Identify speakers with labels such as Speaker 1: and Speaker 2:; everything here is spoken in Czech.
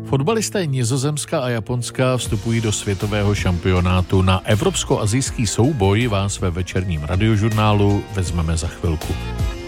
Speaker 1: Fotbalisté Nizozemska a Japonska vstupují do světového šampionátu. Na evropsko-asijský souboj vás ve večerním radiožurnálu vezmeme za chvilku.